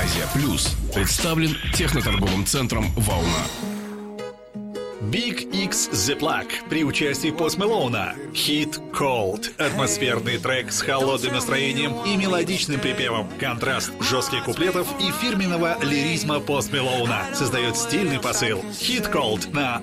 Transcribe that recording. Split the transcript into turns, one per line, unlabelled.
Азия Плюс представлен техноторговым центром «Волна».
Big X The Plug при участии Post Malone. Hit Cold. Атмосферный трек с холодным настроением и мелодичным припевом. Контраст жестких куплетов и фирменного лиризма Post Malone создает стильный посыл. Hit Cold на